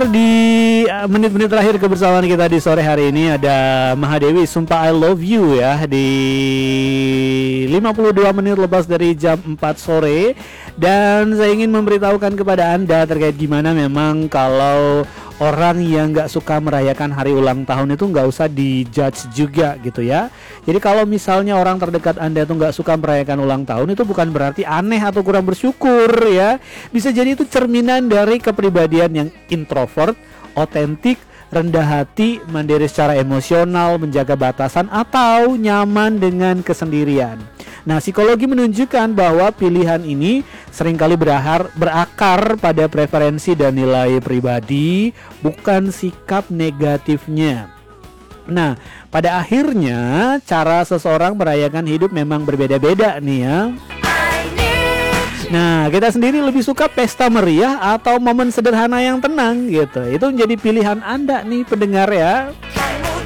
Di menit-menit terakhir kebersamaan kita di sore hari ini ada Mahadewi Sumpah I Love You ya di 52 menit lepas dari jam 4 sore. Dan saya ingin memberitahukan kepada Anda terkait gimana memang kalau orang yang gak suka merayakan hari ulang tahun itu gak usah dijudge juga gitu ya. Jadi kalau misalnya orang terdekat Anda itu gak suka merayakan ulang tahun, itu bukan berarti aneh atau kurang bersyukur ya. Bisa jadi itu cerminan dari kepribadian yang introvert, otentik, rendah hati, mandiri secara emosional, menjaga batasan, atau nyaman dengan kesendirian. Nah, psikologi menunjukkan bahwa pilihan ini seringkali berakar pada preferensi dan nilai pribadi, bukan sikap negatifnya. Nah, pada akhirnya cara seseorang merayakan hidup memang berbeda-beda nih ya. Nah, kita sendiri lebih suka pesta meriah atau momen sederhana yang tenang gitu. Itu menjadi pilihan Anda nih pendengar ya.